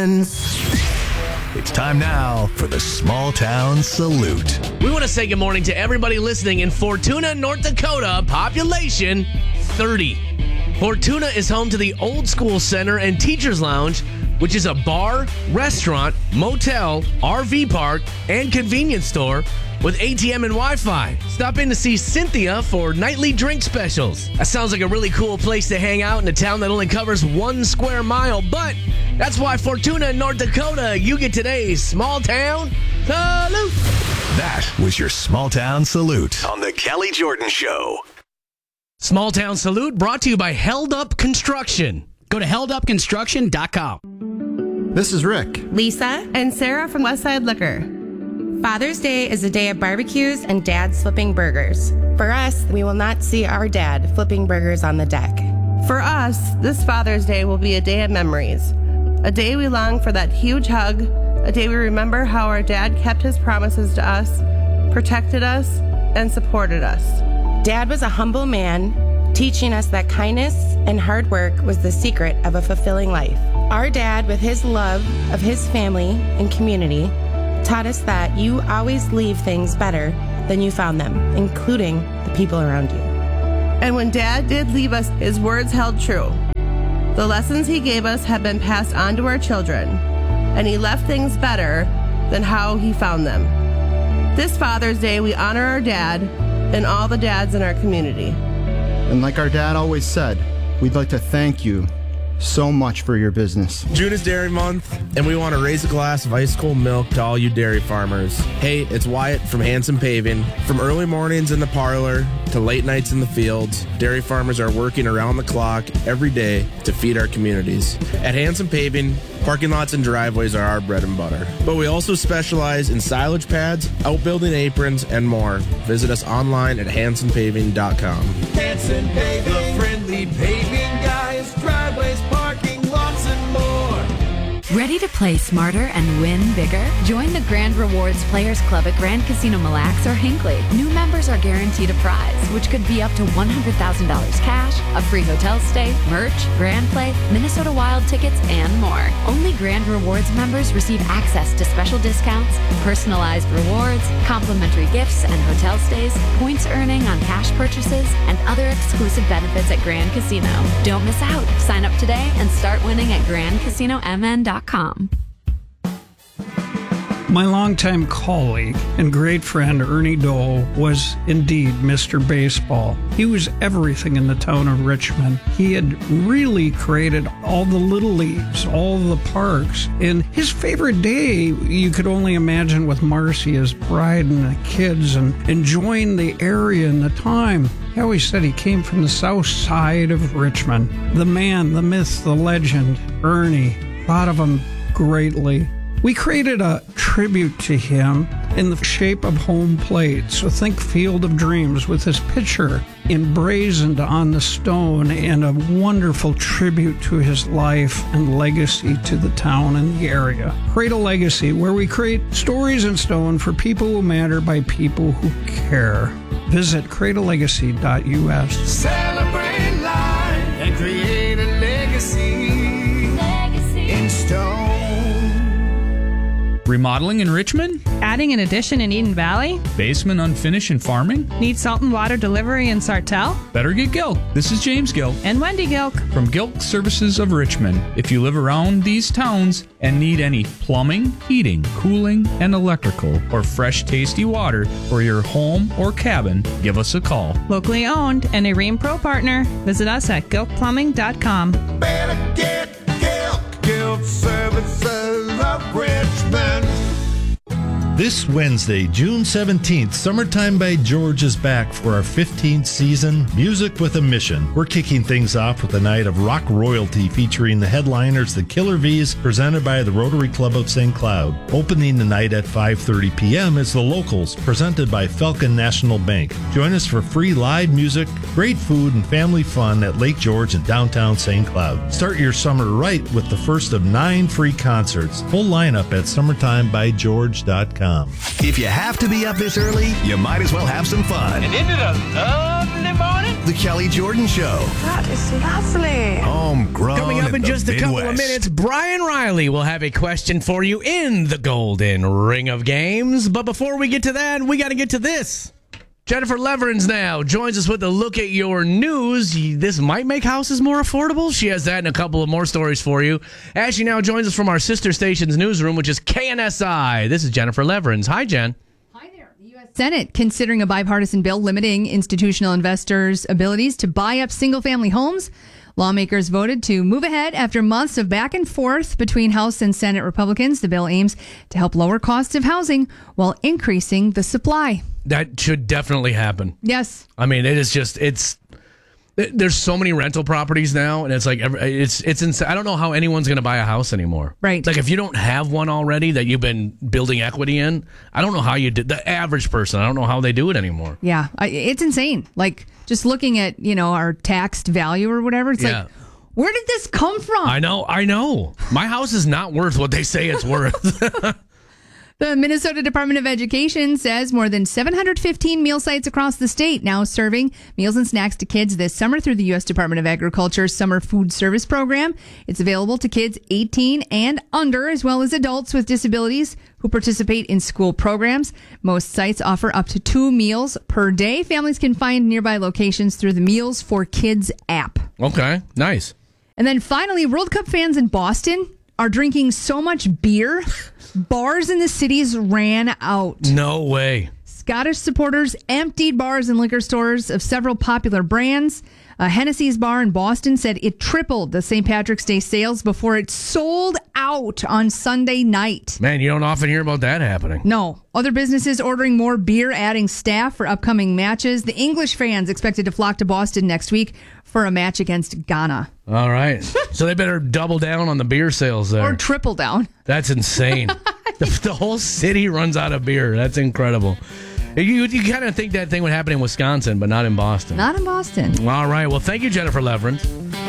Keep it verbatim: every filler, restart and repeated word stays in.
friends. It's time now for the Small Town Salute. We want to say good morning to everybody listening in Fortuna, North Dakota. Population thirty. Fortuna is home to the Old School Center and Teachers Lounge, which is a bar, restaurant, motel, R V park, and convenience store with A T M and Wi-Fi. Stop in to see Cynthia for nightly drink specials. That sounds like a really cool place to hang out in a town that only covers one square mile, but that's why Fortuna, North Dakota, you get today's Small Town Salute. That was your Small Town Salute on the Kelly Jordan Show. Small Town Salute brought to you by Held Up Construction. Go to held up construction dot com. This is Rick, Lisa, and Sarah from Westside Liquor. Father's Day is a day of barbecues and dads flipping burgers. For us, we will not see our dad flipping burgers on the deck. For us, this Father's Day will be a day of memories. A day we long for that huge hug. A day we remember how our dad kept his promises to us, protected us, and supported us. Dad was a humble man, teaching us that kindness and hard work was the secret of a fulfilling life. Our dad, with his love of his family and community, taught us that you always leave things better than you found them, including the people around you. And when Dad did leave us, his words held true. The lessons he gave us have been passed on to our children, and he left things better than how he found them. This Father's Day, we honor our dad and all the dads in our community. and like our dad always said, we'd like to thank you so much for your business. June is Dairy Month, and we want to raise a glass of ice cold milk to all you dairy farmers. Hey, it's Wyatt from Hanson Paving. From early mornings in the parlor to late nights in the fields, dairy farmers are working around the clock every day to feed our communities. At Hanson Paving, parking lots and driveways are our bread and butter. But we also specialize in silage pads, outbuilding aprons, and more. Visit us online at hanson paving dot com. Hanson Paving, the friendly paving guys, driveways, parking lots, and more. Ready to play smarter and win bigger? Join the Grand Rewards Players Club at Grand Casino Mille Lacs or Hinckley. New members are guaranteed a prize, which could be up to one hundred thousand dollars cash, a free hotel stay, merch, Grand Play, Minnesota Wild tickets, and more. Only Grand Rewards members receive access to special discounts, personalized rewards, complimentary gifts and hotel stays, points earning on cash purchases, and other exclusive benefits at Grand Casino. Don't miss out. Sign up today and start winning at grand casino m n dot com. My longtime colleague and great friend Ernie Dole was indeed Mister Baseball. He was everything in the town of Richmond. He had really created all the little leagues, all the parks, and his favorite day, you could only imagine, with Marcy, his bride, and the kids, and enjoying the area and the time. He always said he came from the south side of Richmond. The man, the myth, the legend, Ernie, thought of him greatly. We created a tribute to him in the shape of home plate. So think Field of Dreams with his picture emblazoned on the stone, and a wonderful tribute to his life and legacy to the town and the area. Create a Legacy, where we create stories in stone for people who matter by people who care. Visit create a legacy dot u s. Celebrate life and create a legacy, legacy. In stone. Remodeling in Richmond? Adding an addition in Eden Valley? Basement unfinished in Farming? Need salt and water delivery in Sartell? Better get Gilk. This is James Gilk. And Wendy Gilk. From Gilk Services of Richmond. If you live around these towns and need any plumbing, heating, cooling, and electrical, or fresh, tasty water for your home or cabin, give us a call. Locally owned and a Ream Pro partner. Visit us at gilk plumbing dot com. Better get Gilk. Gilk Services of Richmond. This Wednesday, June seventeenth, Summertime by George is back for our fifteenth season, Music with a Mission. We're kicking things off with a night of rock royalty featuring the headliners, the Killer V's, presented by the Rotary Club of Saint Cloud. Opening the night at five thirty p.m. is The Locals, presented by Falcon National Bank. Join us for free live music, great food, and family fun at Lake George in downtown Saint Cloud. Start your summer right with the first of nine free concerts. Full lineup at summertime by george dot com. com. If you have to be up this early, you might as well have some fun. And isn't it a lovely morning? The Kelly Jordan Show. That is lovely. Homegrown. Coming up in the just a couple of Midwest. minutes, Brian Riley will have a question for you in the Golden Ring of Games. But before we get to that, we got to get to this. Jennifer Leverins now joins us with a look at your news. This might make houses more affordable. She has that and a couple of more stories for you. As she now joins us from our sister station's newsroom, which is K N S I. This is Jennifer Leverins. Hi, Jen. Senate considering a bipartisan bill limiting institutional investors' abilities to buy up single-family homes. Lawmakers voted to move ahead after months of back and forth between House and Senate Republicans. The bill aims to help lower costs of housing while increasing the supply. That should definitely happen. Yes. I mean, it is just, it's, there's so many rental properties now, and it's like, it's, it's insane. I don't know how anyone's going to buy a house anymore. Right. Like, if you don't have one already that you've been building equity in, I don't know how you did, the average person, I don't know how they do it anymore. Yeah, I- it's insane. Like, just looking at, you know, our taxed value or whatever, it's Yeah. like, where did this come from? I know, I know. My house is not worth what they say it's worth. The Minnesota Department of Education says more than seven hundred fifteen meal sites across the state now serving meals and snacks to kids this summer through the U S Department of Agriculture's Summer Food Service Program. It's available to kids eighteen and under, as well as adults with disabilities who participate in school programs. Most sites offer up to two meals per day. Families can find nearby locations through the Meals for Kids app. Okay, nice. And then finally, World Cup fans in Boston are drinking so much beer, bars in the cities ran out. No way. Scottish supporters emptied bars and liquor stores of several popular brands. Uh, Hennessy's bar in Boston said it tripled the Saint Patrick's Day sales before it sold out on Sunday night. Man, you don't often hear about that happening. No. Other businesses ordering more beer, adding staff for upcoming matches. The English fans expected to flock to Boston next week for a match against Ghana. All right. So they better double down on the beer sales there. Or triple down. That's insane. the, the whole city runs out of beer. That's incredible. You, you kind of think that thing would happen in Wisconsin, but not in Boston. Not in Boston. All right. Well, thank you, Jennifer Leverins.